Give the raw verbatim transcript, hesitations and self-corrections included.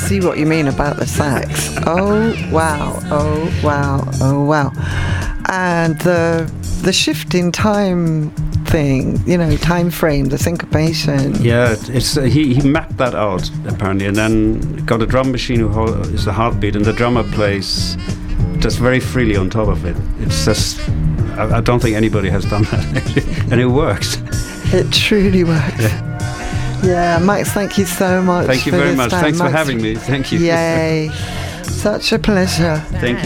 see what you mean about the sax. Oh wow, oh wow, oh wow. And the the shift in time thing, you know, time frame, the syncopation. Yeah, it's uh, he, he mapped that out apparently, and then got a drum machine who hold, is the heartbeat, and the drummer plays just very freely on top of it. It's just, I, I don't think anybody has done that, and it works. It truly works. Yeah. Yeah, Max, thank you so much. Thank you for very this much. time. Thanks Max, for having me. Thank you. Yay. Such a pleasure. Thank you.